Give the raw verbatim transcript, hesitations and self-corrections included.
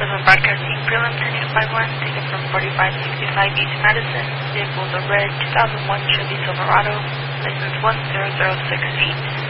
seven broadcasting prelim ten eight five one, ticket from forty-five sixty-five East Madison, vehicles are red two thousand one Chevy Silverado, license one zero zero six eight.